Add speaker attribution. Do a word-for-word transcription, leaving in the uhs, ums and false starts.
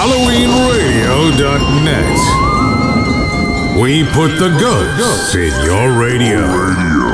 Speaker 1: Halloween Radio dot net. We put the ghosts in your radio.